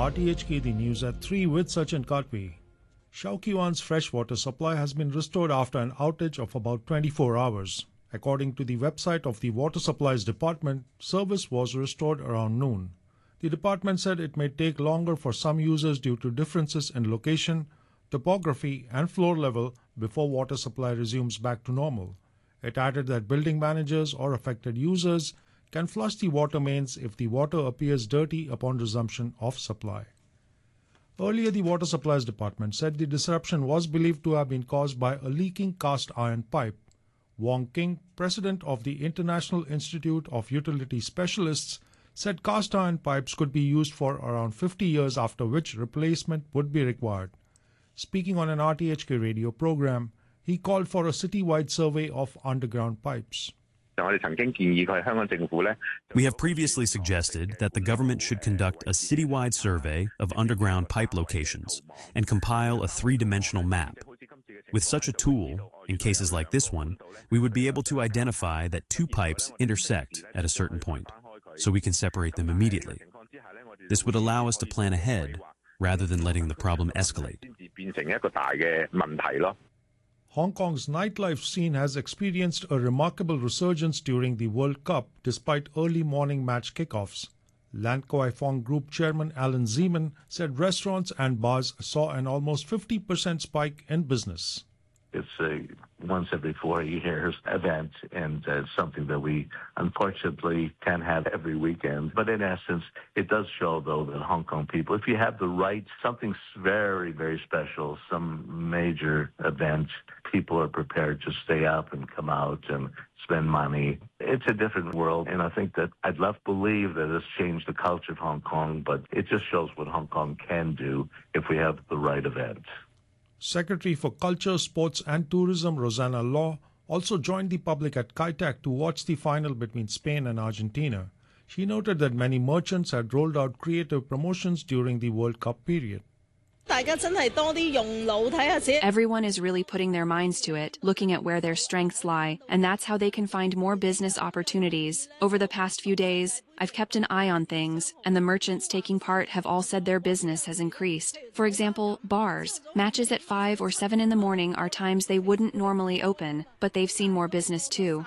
RTHK The News at 3 with Sachin Katwi. Shao Kiwan's freshwater supply has been restored after an outage of about 24 hours. According to the website of the Water Supplies Department, service was restored around noon. The department said it may take longer for some users due to differences in location, topography and floor level before water supply resumes back to normal. It added that building managers or affected users can flush the water mains if the water appears dirty upon resumption of supply. Earlier, the Water Supplies Department said the disruption was believed to have been caused by a leaking cast iron pipe. Wong King, president of the International Institute of Utility Specialists, said cast iron pipes could be used for around 50 years, after which replacement would be required. Speaking on an RTHK radio program, he called for a citywide survey of underground pipes. We have previously suggested that the government should conduct a citywide survey of underground pipe locations and compile a three-dimensional map. With such a tool, in cases like this one, we would be able to identify that two pipes intersect at a certain point, so we can separate them immediately. This would allow us to plan ahead rather than letting the problem escalate. Hong Kong's nightlife scene has experienced a remarkable resurgence during the World Cup despite early morning match kickoffs. Lan Kwai Fong Group Chairman Alan Zeman said restaurants and bars saw an almost 50% spike in business. It's a once every 4 years event, and it's something that we unfortunately can't have every weekend. But in essence, it does show, though, that Hong Kong people, if you have the right, something very, very special, some major event, people are prepared to stay up and come out and spend money. It's a different world, and I think that I'd love to believe that it's changed the culture of Hong Kong, but it just shows what Hong Kong can do if we have the right event. Secretary for Culture, Sports and Tourism Rosanna Law also joined the public at Kai Tak to watch the final between Spain and Argentina. She noted that many merchants had rolled out creative promotions during the World Cup period. Everyone is really putting their minds to it, looking at where their strengths lie, and that's how they can find more business opportunities. Over the past few days, I've kept an eye on things, and the merchants taking part have all said their business has increased. For example, bars. Matches at 5 or 7 in the morning are times they wouldn't normally open, but they've seen more business too.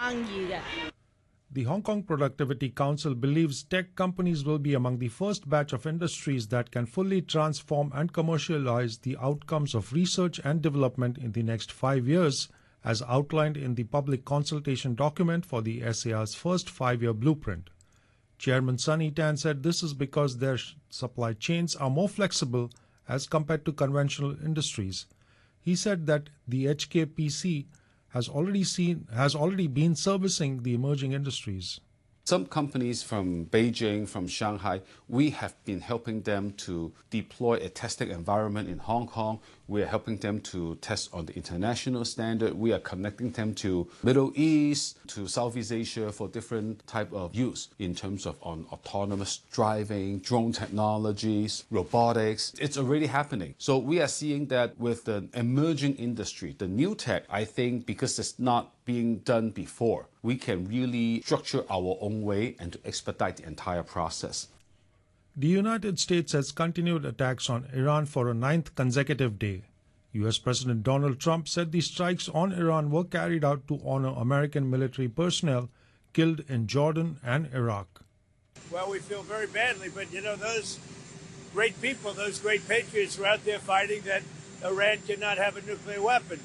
The Hong Kong Productivity Council believes tech companies will be among the first batch of industries that can fully transform and commercialize the outcomes of research and development in the next 5 years, as outlined in the public consultation document for the SAR's first 5-year blueprint. Chairman Sunny Tan said this is because their supply chains are more flexible as compared to conventional industries. He said that the HKPC has already been servicing the emerging industries. Some companies from Beijing, from Shanghai, we have been helping them to deploy a testing environment in Hong Kong. We are helping them to test on the international standard. We are connecting them to Middle East, to Southeast Asia for different type of use in terms of on autonomous driving, drone technologies, robotics. It's already happening. So we are seeing that with the emerging industry, the new tech, I think because it's not being done before, we can really structure our own way and to expedite the entire process. The United States has continued attacks on Iran for a 9th consecutive day. U.S. President Donald Trump said the strikes on Iran were carried out to honor American military personnel killed in Jordan and Iraq. Well, we feel very badly, but you know, those great people, those great patriots were out there fighting that Iran cannot have a nuclear weapon.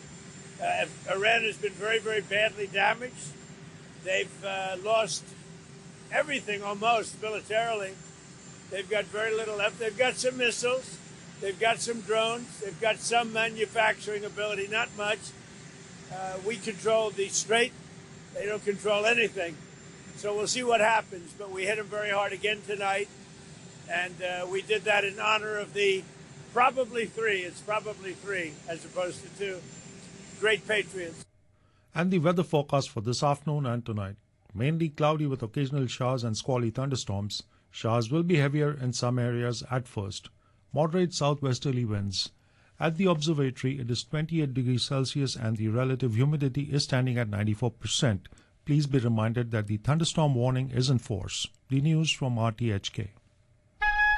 Iran has been very, very badly damaged. They've lost everything almost militarily. They've got very little left. They've got some missiles. They've got some drones. They've got some manufacturing ability, not much. We control the Strait. They don't control anything. So we'll see what happens. But we hit them very hard again tonight. And we did that in honor of the probably 3. It's probably 3 as opposed to 2. Great patriots. And the weather forecast for this afternoon and tonight. Mainly cloudy with occasional showers and squally thunderstorms. Showers will be heavier in some areas at first. Moderate southwesterly winds. At the observatory, it is 28 degrees Celsius and the relative humidity is standing at 94%. Please be reminded that the thunderstorm warning is in force. The news from RTHK.